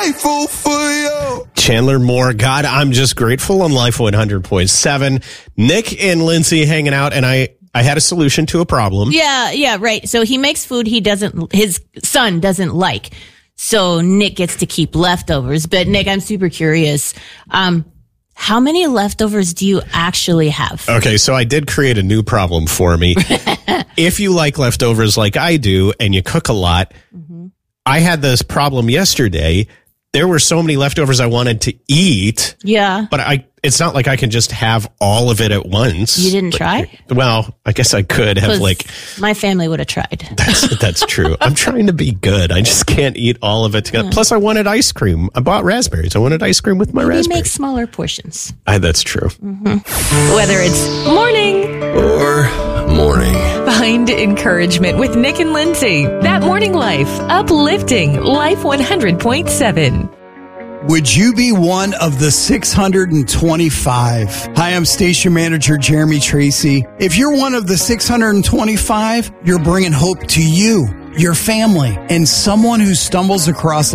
grateful for you. Chandler Moore, God, I'm just grateful on Life 100.7. Nick and Lindsay hanging out, and I had a solution to a problem. Yeah, right. So he makes food his son doesn't like. So Nick gets to keep leftovers. But Nick, I'm super curious. How many leftovers do you actually have? Okay, so I did create a new problem for me. If you like leftovers like I do and you cook a lot, I had this problem yesterday. There were so many leftovers I wanted to eat. Yeah. But it's not like I can just have all of it at once. You didn't try? Well, I guess I could have my family would have tried. That's true. I'm trying to be good. I just can't eat all of it together. Plus, I wanted ice cream. I bought raspberries. I wanted ice cream with my raspberries. Make smaller portions. That's true. Whether it's morning Or morning. Find encouragement with Nick and Lindsay. That Morning Life. Uplifting Life 100.7. Would you be one of the 625? Hi, I'm station manager Jeremy Tracy. If you're one of the 625, you're bringing hope to you, your family, and someone who stumbles across